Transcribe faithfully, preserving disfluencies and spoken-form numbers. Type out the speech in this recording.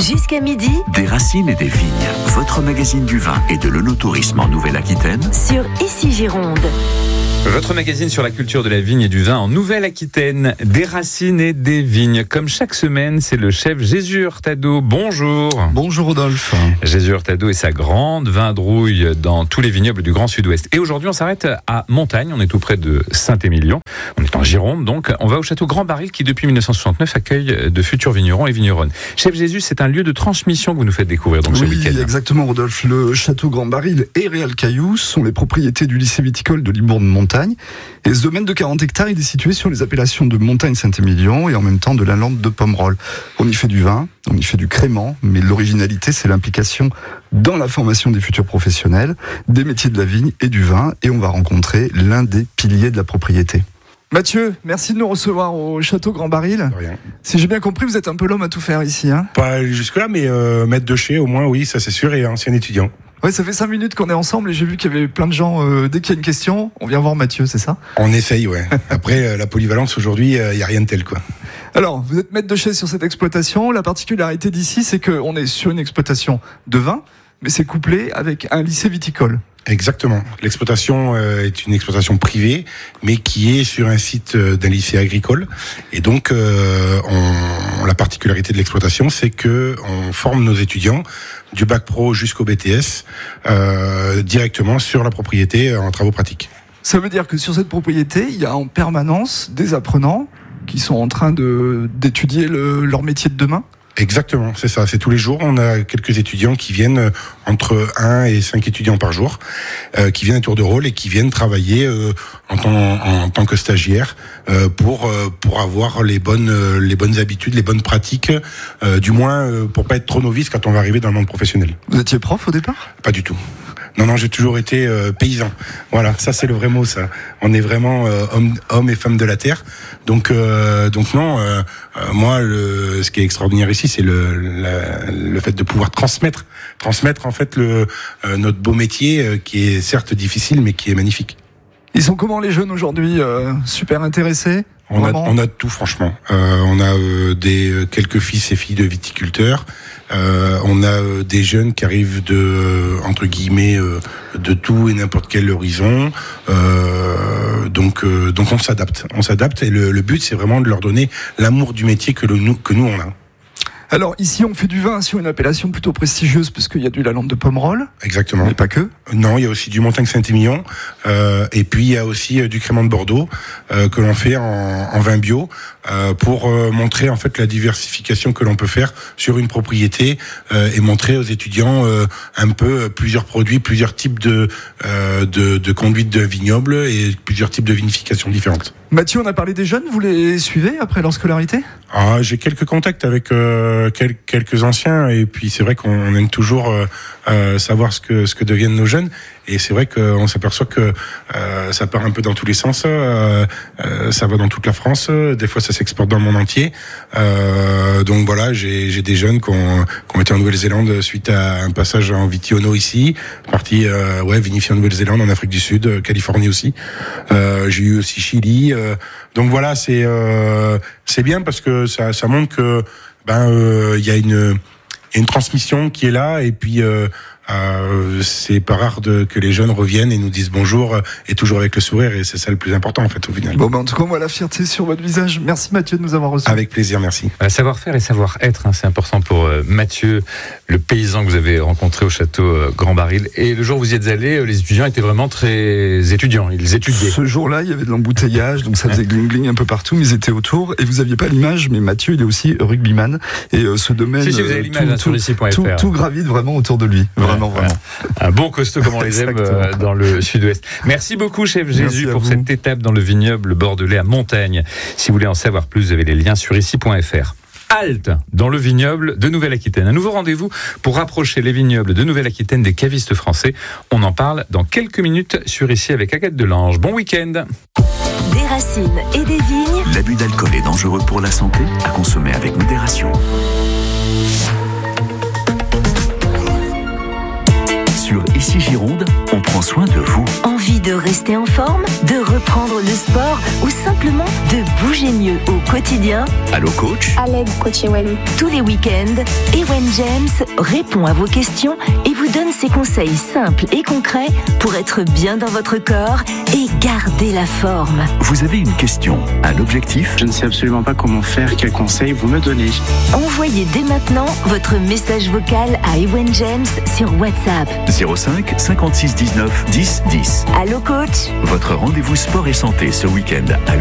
Jusqu'à midi, Des racines et des vignes, votre magazine du vin et de l'œnotourisme en Nouvelle-Aquitaine sur Ici Gironde. Votre magazine sur la culture de la vigne et du vin en Nouvelle-Aquitaine, des racines et des vignes. Comme chaque semaine, c'est le chef Jésus Hurtado. Bonjour. Bonjour Rodolphe. Jésus Hurtado et sa grande vindrouille dans tous les vignobles du Grand Sud-Ouest. Et aujourd'hui, on s'arrête à Montagne. On est tout près de Saint-Émilion. On est en Gironde, donc. On va au château Grand Baril qui, depuis dix-neuf cent soixante-neuf, accueille de futurs vignerons et vigneronnes. Chef Jésus, c'est un lieu de transmission que vous nous faites découvrir donc, ce oui, week-end. Oui, exactement Rodolphe. Le château Grand Baril et Réal Cailloux sont les propriétés du lycée viticole de Libourne-Montagne. Et ce domaine de quarante hectares, il est situé sur les appellations de Montagne-Saint-Émilion et en même temps de la lande de Pomerol. On y fait du vin, on y fait du crément, mais l'originalité, c'est l'implication dans la formation des futurs professionnels, des métiers de la vigne et du vin. Et on va rencontrer l'un des piliers de la propriété. Mathieu, merci de nous recevoir au château Grand Baril. Rien. Si j'ai bien compris, vous êtes un peu l'homme à tout faire ici, hein ? Pas jusque-là, mais euh, maître de chez, au moins, oui, ça c'est sûr, et ancien étudiant. Ouais, ça fait cinq minutes qu'on est ensemble et j'ai vu qu'il y avait plein de gens. Euh, dès qu'il y a une question, on vient voir Mathieu, c'est ça ? On essaye, ouais. Après, euh, la polyvalence, aujourd'hui, il euh, n'y a rien de tel, quoi. Alors, vous êtes maître de chez sur cette exploitation. La particularité d'ici, c'est qu'on est sur une exploitation de vin, mais c'est couplé avec un lycée viticole. Exactement. L'exploitation euh, est une exploitation privée, mais qui est sur un site euh, d'un lycée agricole. Et donc, euh, on, la particularité de l'exploitation, c'est que on forme nos étudiants du bac pro jusqu'au B T S euh, directement sur la propriété en travaux pratiques. Ça veut dire que sur cette propriété, il y a en permanence des apprenants qui sont en train de d'étudier le, leur métier de demain. Exactement, c'est ça. C'est tous les jours. On a quelques étudiants qui viennent entre un et cinq étudiants par jour, euh, qui viennent à tour de rôle et qui viennent travailler euh, en, tant, en, en tant que stagiaires euh, pour euh, pour avoir les bonnes euh, les bonnes habitudes, les bonnes pratiques, euh, du moins euh, pour pas être trop novice quand on va arriver dans le monde professionnel. Vous étiez prof au départ ? Pas du tout. Non, non, j'ai toujours été euh, paysan. Voilà, ça c'est le vrai mot, ça. On est vraiment euh, hommes homme et femmes de la terre. Donc, euh, donc non, euh, euh, moi, le, ce qui est extraordinaire ici, c'est le, la, le fait de pouvoir transmettre, transmettre en fait le, euh, notre beau métier, euh, qui est certes difficile, mais qui est magnifique. Ils sont comment les jeunes aujourd'hui ? euh, Super intéressés ? On a, on a de tout, franchement. Euh, on a euh, des euh, quelques fils et filles de viticulteurs. Euh, on a euh, des jeunes qui arrivent de euh, entre guillemets euh, de tout et n'importe quel horizon. Euh, donc, euh, donc on s'adapte. On s'adapte et le, le but, c'est vraiment de leur donner l'amour du métier que le nous que nous on a. Alors ici, on fait du vin sur une appellation plutôt prestigieuse parce qu'il y a du la lande de Pomerol. Exactement. Mais pas que. Non, il y a aussi du Montagne-Saint-Émilion, euh, et puis il y a aussi euh, du crément de Bordeaux euh, que l'on fait en, en vin bio euh, pour euh, montrer en fait la diversification que l'on peut faire sur une propriété euh, et montrer aux étudiants euh, un peu euh, plusieurs produits, plusieurs types de, euh, de de conduite de vignoble et plusieurs types de vinification différentes. Mathieu, on a parlé des jeunes. Vous les suivez après leur scolarité ? Ah, j'ai quelques contacts avec euh, quel, quelques anciens et puis c'est vrai qu'on aime toujours euh, euh, savoir ce que ce que deviennent nos jeunes et c'est vrai qu'on s'aperçoit que euh, ça part un peu dans tous les sens, euh, euh, ça va dans toute la France, des fois ça s'exporte dans le monde entier. Euh, donc voilà, j'ai j'ai des jeunes qui ont, qui ont été en Nouvelle-Zélande suite à un passage en Vitiono ici, parti euh, ouais vinifier en Nouvelle-Zélande, en Afrique du Sud, Californie aussi. Euh, j'ai eu aussi Chili. Euh, donc voilà, c'est euh, c'est bien parce que ça ça montre que ben il euh, y a une une transmission qui est là et puis euh, euh, c'est pas rare de, que les jeunes reviennent et nous disent bonjour et toujours avec le sourire et c'est ça le plus important en fait au final. Bon ben en tout cas on voit la fierté sur votre visage. Merci Mathieu de nous avoir reçus. Avec plaisir, merci. Euh, savoir-faire et savoir-être, hein, c'est important pour euh, Mathieu, le paysan que vous avez rencontré au château euh, Grand Baril. Et le jour où vous y êtes allé, euh, les étudiants étaient vraiment très étudiants, ils étudiaient. Ce jour-là, il y avait de l'embouteillage, donc ça faisait gling-gling un peu partout, mais ils étaient autour. Et vous aviez pas l'image, mais Mathieu, il est aussi rugbyman. Et euh, ce domaine, Si, si, vous avez l'image tout, hein, sur ici point F R. tout, tout gravite vraiment autour de lui. Vraiment, Ouais, vraiment. Un bon costaud comme on les aime euh, dans le sud-ouest. Merci beaucoup, chef Jésus, pour vous. cette étape dans le vignoble bordelais à Montagne. Si vous voulez en savoir plus, vous avez les liens sur ici point F R. Halte dans le vignoble de Nouvelle-Aquitaine. Un nouveau rendez-vous pour rapprocher les vignobles de Nouvelle-Aquitaine des cavistes français. On en parle dans quelques minutes sur Ici avec Agathe Delange. Bon week-end. Des racines et des vignes. L'abus d'alcool est dangereux pour la santé, à consommer avec modération. Sur Ici Gironde, on prend soin de vous. Envie de rester en forme, de reprendre le sport ou simplement simplement de bouger mieux au quotidien. Allo Coach, À l'aide, coach Ewen. Tous les week-ends, Ewen James répond à vos questions et vous donne ses conseils simples et concrets pour être bien dans votre corps et garder la forme. vous avez une question, un objectif? Je ne sais absolument pas comment faire, quels conseils vous me donnez. Envoyez dès maintenant votre message vocal à Ewen James sur WhatsApp. zéro cinq cinquante-six dix-neuf dix dix. Allo coach. Votre rendez-vous sport et santé ce week-end à